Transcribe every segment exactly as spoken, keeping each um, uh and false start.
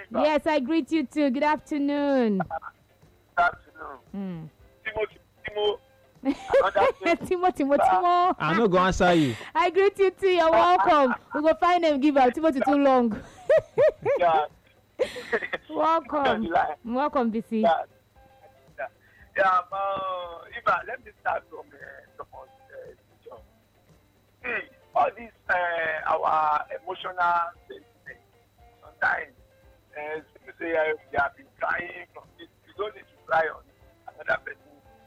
Eva. Yes, I greet you too. Good afternoon. Good afternoon. Mm. Timothy, Timo. Another thing. Timo, Timo, Timo. I'm not going to answer you. I greet you too. You're welcome. We go find them. Give out Timothy too long. Yeah. Welcome. Welcome, B C. Yeah. Yeah. Yeah. Uh, Eva, let me start from uh, someone's uh, See, all these uh, our emotional sentiments. Sometimes, uh, people say uh, we have been crying from this. You don't need to cry on another person.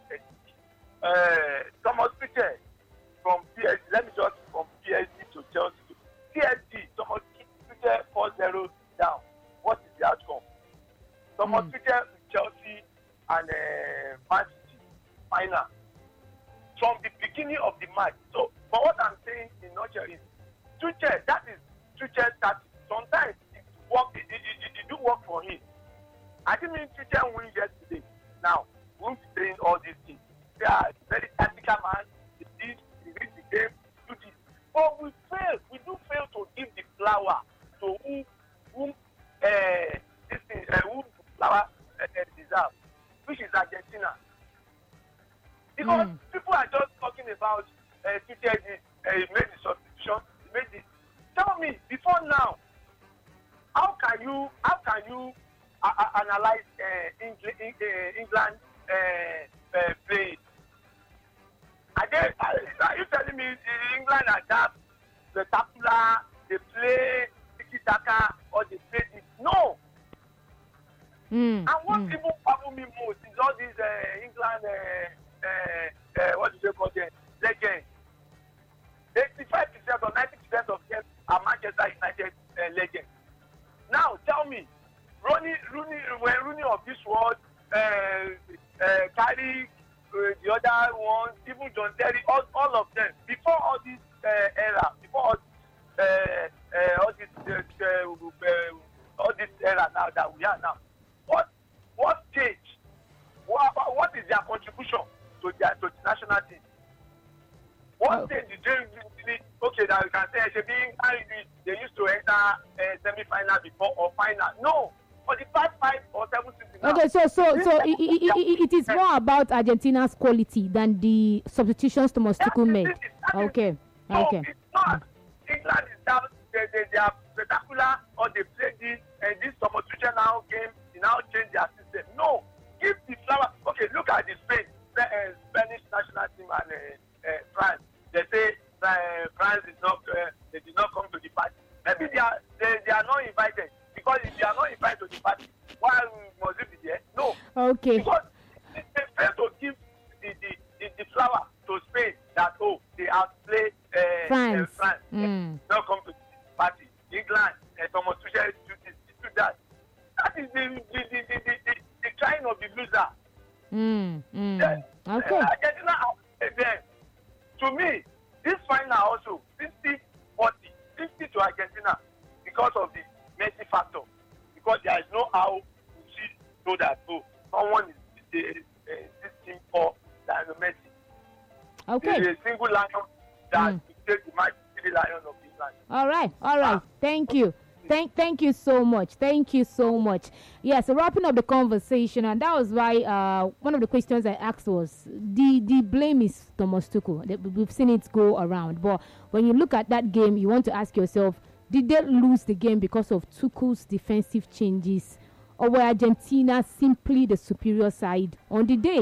Uh, Thomas Tuchel from P S G. Let me just from P S G to Chelsea. P S G, Thomas Tuchel four zero down. What is the outcome? Thomas mm. Tuchel, Chelsea, and uh, Man City final from the beginning of the match. So, but what I'm saying in nutshell is Tuchel. That is Tuchel tactics. Sometimes it work. It, it, it, it do work for him. I didn't mean Tuchel win yesterday. Now, who's saying all these things? They are very tactical man. They did, they read the game, do this. But we fail. We do fail to give the flower to whom, whom uh, this thing, uh, whom the flower uh, uh, deserves, which is Argentina. Because mm. people are just talking about uh, Tuchel, uh, he made the substitution, he made this. Tell me, before now, how can you, how can you uh, uh, analyze uh, England, uh, England uh, uh, play? Are, they, are you telling me England adapt the spectacular, they play tiki-taka, or they play this? No. Mm, and what mm. even trouble me most is all these uh, England, uh, uh, uh, what do they call them, legends. eighty-five percent or ninety percent of them are Manchester United uh, legends. Now, tell me, Rooney, Rooney, when Rooney of this world, uh, uh, carry Uh, the other ones, even John Terry, all, all of them, before all this uh, era, before all this, uh, uh, all this, uh, uh, uh, all this era now that we are now, what, what changed? What, what is their contribution to their to the national team? What stage did they really? Okay, now you can say, being they used to enter uh, semi-final before or final. No. For the past five or seven seasons. Okay, so so so it, it, it, it is more about Argentina's quality than the substitutions Thomas Tuchel made. Okay, no, okay. It's not. England is down. They, they, they are spectacular, or they play this, and this Thomas Tuchel now game, they now change their system. No, give the flower. Okay, look at the Spain, uh, Spanish national team and uh, uh, France. They say uh, France is not. Uh, they did not come to the party. Maybe they are. They, they are not invited. Because if they are not invited to the party, why must it be there? No. Okay. Because they fail to give the, the, the, the flower to Spain that, oh, they outplay uh, France. Uh, France. Mm. Not come to the party. England, uh, Thomas Tuchel do this, do that. That is the, the, the, the, the, the, the crying of the loser. Mm. Mm. Uh, okay. Uh, Argentina, uh, then, to me, this final also, fifty forty, fifty to Argentina because of the Messi factor, because there is no how to see so that oh, someone is uh, uh, this team for than Messi. Okay. There is a single lion that Mm. take the match to the lion of England. All right, all right. Ah. Thank you. Thank, thank you so much. Thank you so much. Yeah, so wrapping up the conversation, and that was why uh, one of the questions I asked was the the blame is Thomas Tuchel. We've seen it go around, but when you look at that game, you want to ask yourself, did they lose the game because of Tuchel's defensive changes, or were Argentina simply the superior side on the day?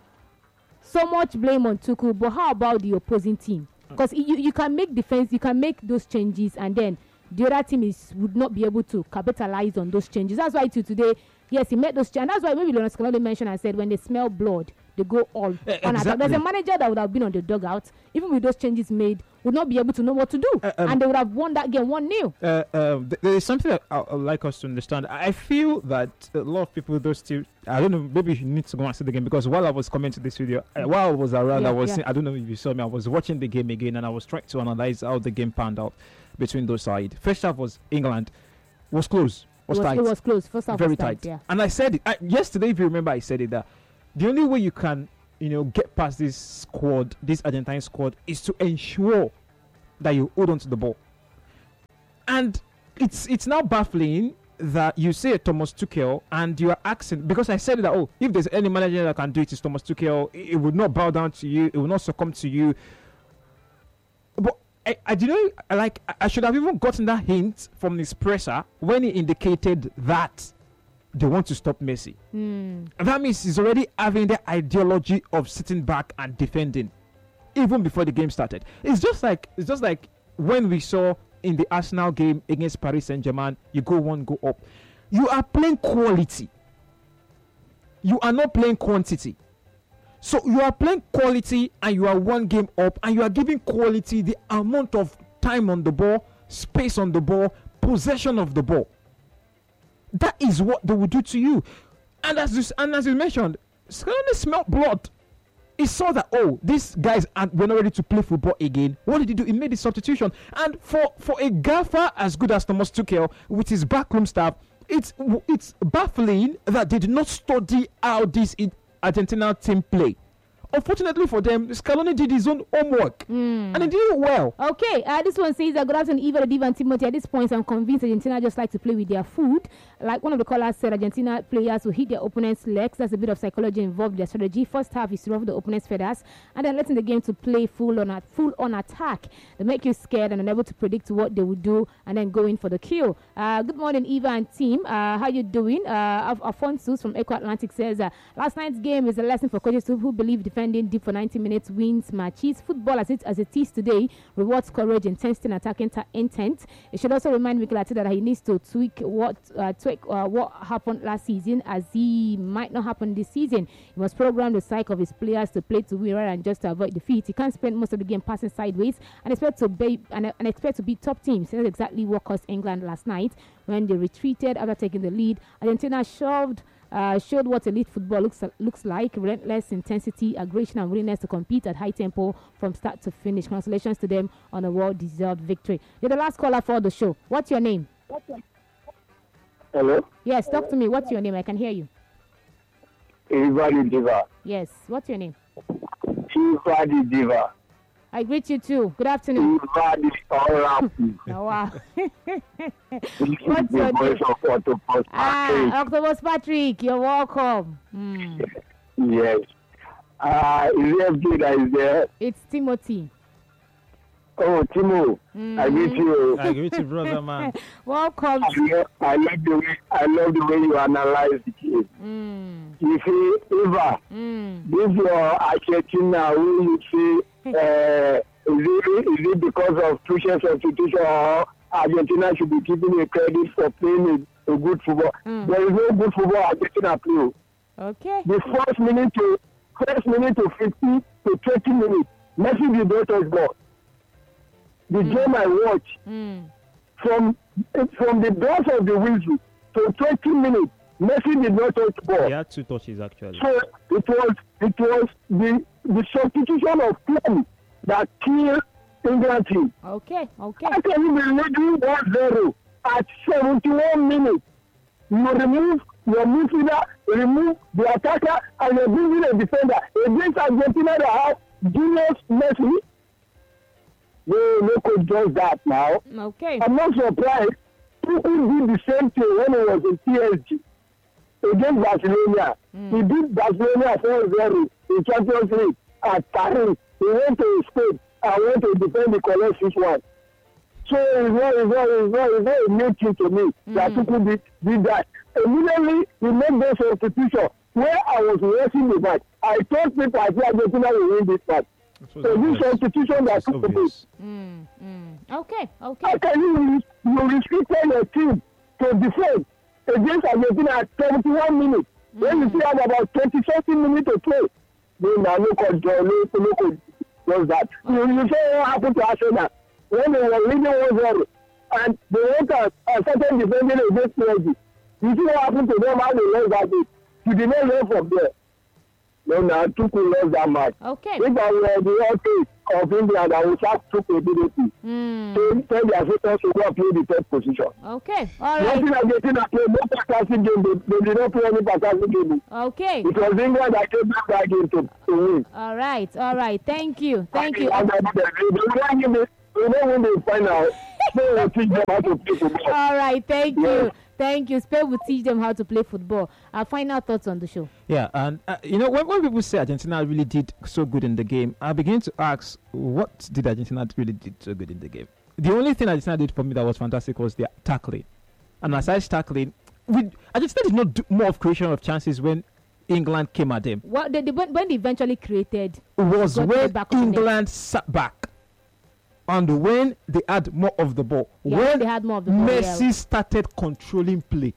So much blame on Tuchel, but how about the opposing team? Because you, you can make defense, you can make those changes, and then the other team is would not be able to capitalize on those changes. That's why to today, yes, he made those changes. And that's why maybe Leonard Scolari mentioned and said when they smell blood, they go all Uh, on attack. exactly. There's a manager that would have been on the dugout, even with those changes made, would not be able to know what to do. Uh, um, and they would have won that game one nil. Uh, um, th- there is something that I would like us to understand. I feel that a lot of people, those still, I don't know, maybe you need to go and see the game, because while I was commenting this video, uh, while I was around, Yeah, I was, yeah. seeing, I don't know if you saw me, I was watching the game again, and I was trying to analyze how the game panned out between those sides. First half was England, was close, was, it, was, tight, it was close. First half very was tight. tight. Yeah. And I said it I, yesterday, if you remember, I said it that the only way you can, you know, get past this squad, this Argentine squad, is to ensure that you hold on to the ball. And it's it's now baffling that you say Thomas Tuchel and you are asking, because I said that, oh, if there's any manager that can do it, it's Thomas Tuchel. It, it would not bow down to you. It will not succumb to you. But I, I do know, like, I should have even gotten that hint from his presser when he indicated that they want to stop Messi. Mm. That means he's already having the ideology of sitting back and defending, even before the game started. It's just like it's just like when we saw in the Arsenal game against Paris Saint-Germain, you go one, go up. You are playing quality. You are not playing quantity. So you are playing quality and you are one game up and you are giving quality the amount of time on the ball, space on the ball, possession of the ball. That is what they will do to you. And as you, and as you mentioned, Scaloni smelled blood. He saw that, oh, these guys are, were not ready to play football again. What did he do? He made the substitution. And for, for a gaffer as good as Thomas Tuchel with his backroom staff, it's it's baffling that they did not study how this Argentina team play. Unfortunately for them, Scaloni did his own homework Mm. and he did it well. Okay, uh, this one says, uh, good afternoon, Eva, Diva, and Timothy. At this point, I'm convinced Argentina just like to play with their food. Like one of the callers said, Argentina players will hit their opponent's legs. That's a bit of psychology involved in their strategy. First half is to rough the opponent's feathers and then letting the game to play full on, a, full on attack. They make you scared and unable to predict what they will do and then go in for the kill. Uh, good morning, Eva and team. Uh, how you doing? Uh, Alphonsus from Eco Atlantic says, uh, last night's game is a lesson for coaches who believe defending deep for ninety minutes wins matches. Football as it as it is today rewards courage, intensity, and attacking ta- intent. It should also remind Mikel Arteta that he needs to tweak what uh, tweak uh, what happened last season, as he might not happen this season. He must program the psyche of his players to play to win rather than just to avoid defeat. He can't spend most of the game passing sideways and expect to be and, and expect to beat top teams. That's exactly what cost England last night when they retreated after taking the lead. Argentina shoved. Uh, showed what elite football looks looks like: relentless intensity, aggression, and willingness to compete at high tempo from start to finish. Congratulations to them on a well-deserved victory. You're the last caller for the show. What's your name? Hello? Yes, talk to me. What's your name? I can hear you. Everybody Diva. Yes, what's your name? Everybody Diva. I greet you too. Good afternoon. Everybody all around. Oh, wow. This is What's the your voice name? of Octopus Ah, Patrick. Octopus Patrick, you're welcome. Mm. Yes. Uh, is there F J that is there? It's Timothy. Oh, Timo. Mm. I meet you. I greet you, brother, man. Welcome. I love, I love the way I love the way you analyze the game. Mm. You see, Eva, Mm. this your Argentina who you see, uh, is it, is it because of Tuchel's substitution or Argentina should be given a credit for playing a, a good football? Mm. There is no good football Argentina play. Okay. The first minute to first minute to fifty to twenty minutes, Messi did not touch ball. The Mm. game I watched Mm. from from the doors of the whistle to twenty minutes, Messi did not touch ball. He had two touches actually. So it was it was the the substitution of Klopp that killed England team. Okay. Okay. How can you be leading one zero at seventy-one minutes? You remove your midfielder, remove the attacker, and you're bringing a defender against Argentina that have genius Messi. No, no coach does that now. Okay. I'm not surprised. People did the same thing when he was in P S G against Barcelona. Mm. He beat Barcelona four zero in Champions League at Paris. He went to Spain and went to defend the correct six one. So it's not, it's not, it's not, it's not a new thing to me Mm. that people did, did that. Immediately, he made those substitutions. Where I was watching the match, I thought people at Argentina will win this match. It was So this obvious. substitution that It's took place. obvious. Mm. Mm. Okay. Okay. How can you, you restricted your team to defend against Argentina at seventy-one minutes? Mm. When you still have about twenty something minutes to play, then now look at John, look at does that. You, you say what happened to Arsenal when they were leading one zero and they went and uh, started defending against P S G. You see what happened to them, how they lost that game. You did not learn from there. No, now Tuchel lost that match. Okay. If I were the office of England, I would have Tuchel immediately. Mm. So tell their assistants to go and play the third position. Okay. All Nothing right. Argentina play, no fantastic game. They, they did not play any fantastic game. Okay. It was England that came back that game to, to win. All right. All right. Thank you. Thank you. And, and, and, they don't win the, they don't win the final. So I teach them how to play football. All right. Thank Yes. you. Thank you. Spain will teach them how to play football. Our final thoughts on the show. Yeah, and uh, you know, when, when people say Argentina really did so good in the game, I begin to ask, what did Argentina really did so good in the game? The only thing Argentina did for me that was fantastic was their tackling. And aside tackling, we, Argentina did not do more of creation of chances when England came at them. Well, they, they, when when they eventually created, It was got when it back on the net. England sat back. And when they had more of the ball, Yeah, when they had more of the ball, Messi yeah. started controlling play,